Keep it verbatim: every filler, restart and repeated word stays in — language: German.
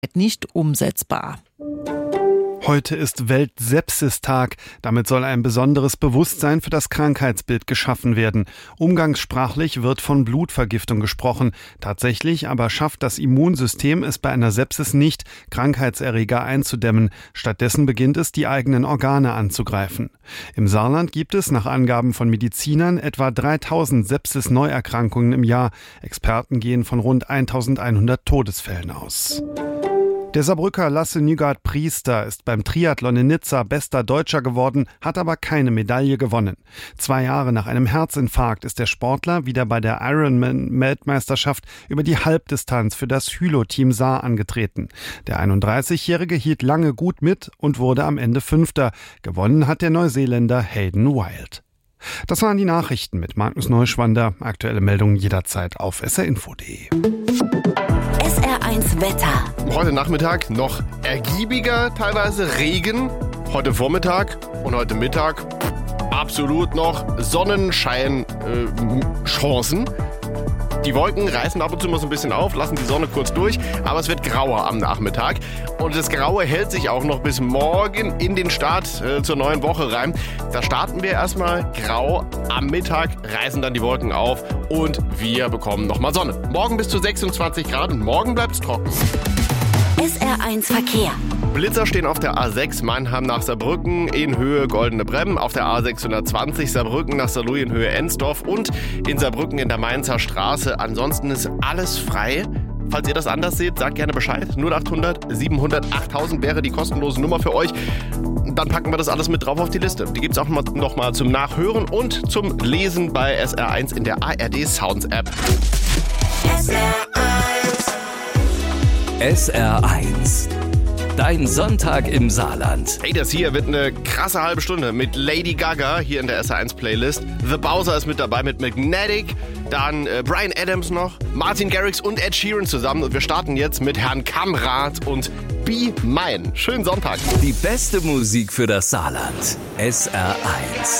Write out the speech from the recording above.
nicht umsetzbar. Heute ist Welt-Sepsis-Tag. Damit soll ein besonderes Bewusstsein für das Krankheitsbild geschaffen werden. Umgangssprachlich wird von Blutvergiftung gesprochen. Tatsächlich aber schafft das Immunsystem es bei einer Sepsis nicht, Krankheitserreger einzudämmen. Stattdessen beginnt es, die eigenen Organe anzugreifen. Im Saarland gibt es nach Angaben von Medizinern etwa dreitausend Sepsis-Neuerkrankungen im Jahr. Experten gehen von rund eintausendeinhundert Todesfällen aus. Der Saarbrücker Lasse Nygaard-Priester ist beim Triathlon in Nizza bester Deutscher geworden, hat aber keine Medaille gewonnen. Zwei Jahre nach einem Herzinfarkt ist der Sportler wieder bei der Ironman-Weltmeisterschaft über die Halbdistanz für das Hylo-Team Saar angetreten. Der einunddreißigjährige hielt lange gut mit und wurde am Ende Fünfter. Gewonnen hat der Neuseeländer Hayden Wild. Das waren die Nachrichten mit Magnus Neuschwander. Aktuelle Meldungen jederzeit auf s r info punkt d e. S R eins Wetter. Heute Nachmittag noch ergiebiger, teilweise Regen. Heute Vormittag und heute Mittag absolut noch Sonnenschein-Chancen. Äh, Die Wolken reißen ab und zu mal so ein bisschen auf, lassen die Sonne kurz durch, aber es wird grauer am Nachmittag. Und das Graue hält sich auch noch bis morgen in den Start äh, zur neuen Woche rein. Da starten wir erstmal grau, am Mittag reißen dann die Wolken auf und wir bekommen nochmal Sonne. Morgen bis zu sechsundzwanzig Grad und morgen bleibt es trocken. S R eins Verkehr. Blitzer stehen auf der A sechs Mannheim nach Saarbrücken in Höhe Goldene Bremm, auf der A sechshundertzwanzig Saarbrücken nach Saarlouis in Höhe Ensdorf und in Saarbrücken in der Mainzer Straße. Ansonsten ist alles frei. Falls ihr das anders seht, sagt gerne Bescheid. null achthundert siebenhundert achttausend wäre die kostenlose Nummer für euch. Dann packen wir das alles mit drauf auf die Liste. Die gibt es auch noch mal zum Nachhören und zum Lesen bei S R eins in der A R D Sounds App. S R eins. S R eins. Dein Sonntag im Saarland. Hey, das hier wird eine krasse halbe Stunde mit Lady Gaga hier in der S R eins Playlist. The Bowser ist mit dabei mit Magnetic. Dann äh, Bryan Adams noch, Martin Garrix und Ed Sheeran zusammen. Und wir starten jetzt mit Herrn Kamrat und Be Mine. Schönen Sonntag. Die beste Musik für das Saarland. S R eins.